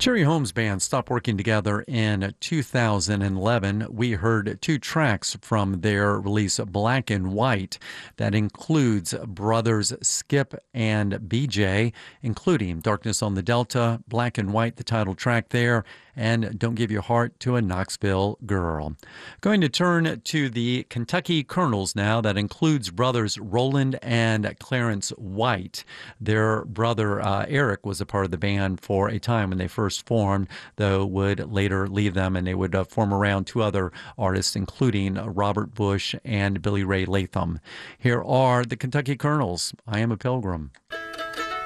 Cherry Holmes Band stopped working together in 2011. We heard two tracks from their release, Black and White, that includes brothers Skip and BJ, including Darkness on the Delta, Black and White, the title track there, and Don't Give Your Heart to a Knoxville Girl. Going to turn to the Kentucky Colonels now. That includes brothers Roland and Clarence White. Their brother Eric was a part of the band for a time when they first formed, though would later leave them, and they would form around two other artists, including Robert Bush and Billy Ray Latham. Here are the Kentucky Colonels, I Am a Pilgrim.